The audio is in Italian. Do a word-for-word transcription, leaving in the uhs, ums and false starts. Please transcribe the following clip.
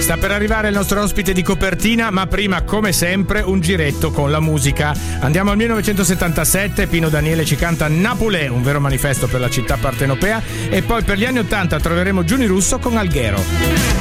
Sta per arrivare il nostro ospite di copertina, ma prima, come sempre, un giretto con la musica. Andiamo al millenovecentosettantasette, Pino Daniele ci canta Napolè, un vero manifesto per la città partenopea, e poi per gli anni ottanta troveremo Giuni Russo con Alghero.